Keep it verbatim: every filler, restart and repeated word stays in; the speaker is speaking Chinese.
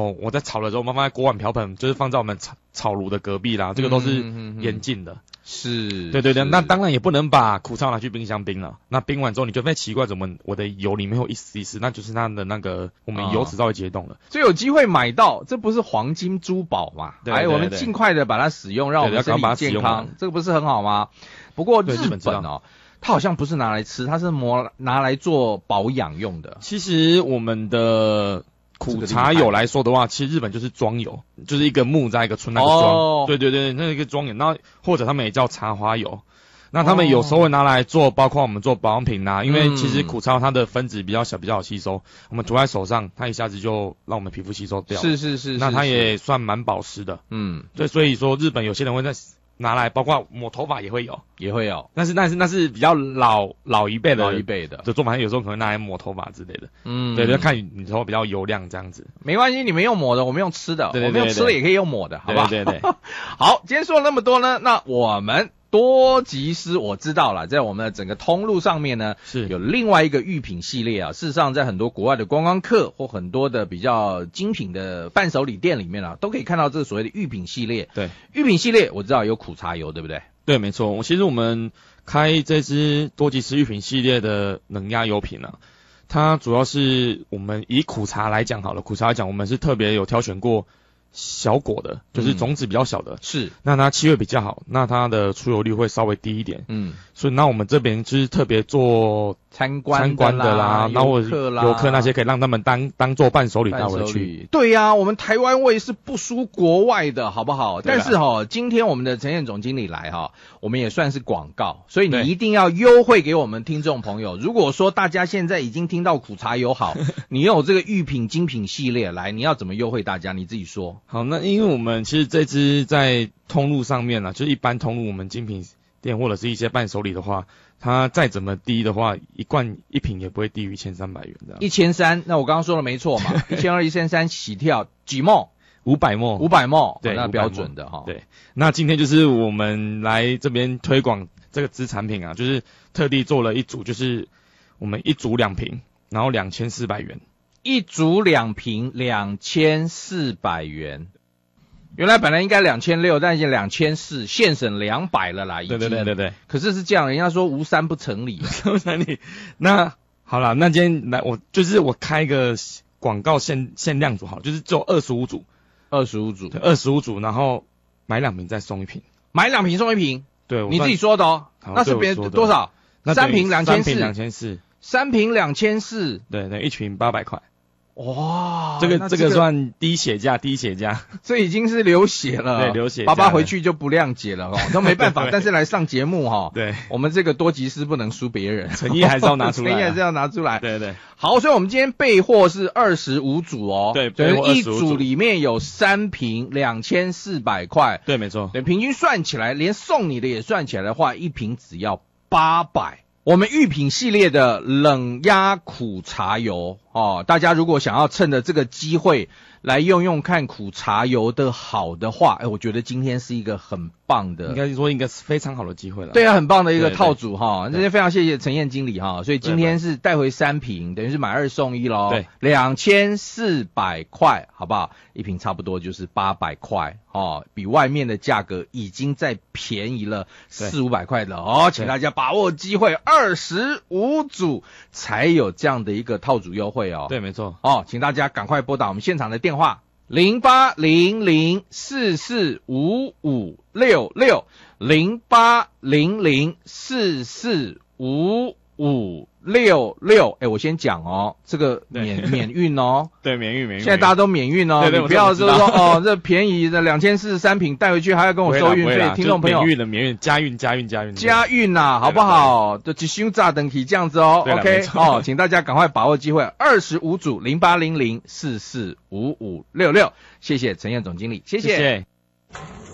哦，我在炒的时候，我们放在锅碗瓢盆，就是放在我们炒炒炉的隔壁啦，这个都是严禁的。嗯嗯嗯是， 对对对，那当然也不能把苦茶拿去冰箱冰了。那冰完之后，你就会奇怪，怎么我的油里面有一丝一丝，那就是它的那个我们油脂稍微结冻了。 所以有机会买到，这不是黄金珠宝嘛？ 对对对对， 哎，我们尽快的把它使用，让我们身体健康，这个不是很好吗？不过日本哦，它好像不是拿来吃，它是磨拿来做保养用的。 其实我们的苦茶油来说的话，其实日本就是庄油，就是一个木在一个村那个庄，哦、对对对，那个庄油，那或者他们也叫茶花油。那他们有时候会拿来做，包括我们做保养品啊，因为其实苦茶它的分子比较小，比较好吸收，我们涂在手上，它一下子就让我们皮肤吸收掉了。 是是 是, 是， 那它也算蛮保湿的。嗯，对，所以说日本有些人会在拿来，包括抹头发也会有， 也会有， 但是那是那是比较老老一辈的老一辈的的做法，有时候可能拿来抹头发之类的。嗯，对，就看你头发比较油亮这样子。 没关系，你们用抹的，我们用吃的， 对对对对， 我们用吃的也可以用抹的，好不好？ 对对对。 好，今天说了那么多呢，那我们多吉斯我知道了，在我们的整个通路上面呢，是有另外一个御品系列啊。事实上，在很多国外的观光客或很多的比较精品的伴手礼店里面啊，都可以看到这个所谓的御品系列。 对， 御品系列我知道有苦茶油，对不对？ 对，没错。我其实我们开这支多吉斯御品系列的冷压油品啊，它主要是我们以苦茶来讲好了，苦茶来讲，我们是特别有挑选过小果的，就是种子比较小的， 嗯、是， 那它气味比较好，那它的出油率会稍微低一点，嗯，所以那我们这边就是特别做参观参观的啦，然后游客啦， 游客那些可以让他们当当做伴手礼带回去。 对呀、啊，我们台湾味是不输国外的，好不好？但是哈，今天我们的陈彦总经理来哈，我们也算是广告，所以你一定要优惠给我们听众朋友。如果说大家现在已经听到苦茶油好，你有这个御品精品系列来，你要怎么优惠大家？你自己说。 好，那因为我们其实这支在通路上面啊，就是一般通路我们精品店或者是一些伴手礼的话，它再怎么低的话，一罐一瓶也不会低于一千三百元的。 一千三，那我刚刚说的没错嘛，一千二、一千三起跳，几毛？ 五百毛， 五百毛， 对， 那标准的哈。 对，那今天就是我们来这边推广这个支产品啊，就是特地做了一组，就是我们一组两瓶，然后两千四百元。 一组两瓶两千四百元，原来本来应该两千六，但已经两千四，现省两百了啦，已经。 对对对对对。 可是是这样，人家说无三不成理， 不成理。那好了，那今天来我就是我开个广告限限量组好了，就是只有二十五组， 二十五组， 对，二十五组，然后买两瓶再送一瓶， 买两瓶送一瓶， 对， 你自己说的哦。那是别多少？三瓶两千四， 两千四， 三瓶两千四， 对对，一瓶八百块。 哇， 这个、这个、这个算低血价，低血价， 这已经是流血了， 对，流血。 爸爸回去就不谅解了哦，都没办法。但是来上节目哈， 对， 我们这个多吉斯不能输别人， 诚意还是要拿出来， 诚意还是要拿出来。 对对。 好，所以我们今天备货是二十五组哦， 对， 等于一组里面有三瓶，两千四百块， 对，没错。 对，平均算起来，连送你的也算起来的话，一瓶只要八百。我们御品系列的冷压苦茶油哦，大家如果想要趁着这个机会来用用看苦茶油的好的话，哎，我觉得今天是一个很棒的， 应该说应该是非常好的机会了。 对啊，很棒的一个套组哈，这些非常谢谢陈彦经理哈，所以今天是带回三瓶，等于是买二送一咯， 对， 两千四百块，好不好？一瓶差不多就是八百块哦，比外面的价格已经再便宜了四五百块了哦，请大家把握机会，二十五组才有这样的一个套组优惠哦。 对，没错。 哦，请大家赶快拨打我们现场的电话零八零零四四五五六六零八零零四四五五六六。哎，我先讲哦，这个免免运哦， 对，免运免运。 现在大家都免运哦， 对对， 你不要就是说哦，这便宜的两千四十三瓶带回去还要跟我收运费，听众朋友， 免运的免运，加运加运加运加运呐，好不好？就只修炸等体这样子哦 ，OK 哦，请大家赶快把握机会，二十五组零八零零四四五五六六，谢谢陈彦总经理，谢谢。 谢谢。